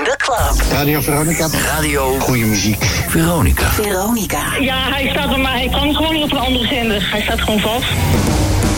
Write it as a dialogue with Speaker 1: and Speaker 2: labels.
Speaker 1: The Club.
Speaker 2: Radio Veronica.
Speaker 3: Radio.
Speaker 2: Goeie muziek.
Speaker 3: Veronica.
Speaker 1: Veronica.
Speaker 4: Ja, hij staat bij mij. Hij kan gewoon niet op een andere zender. Hij staat gewoon vast.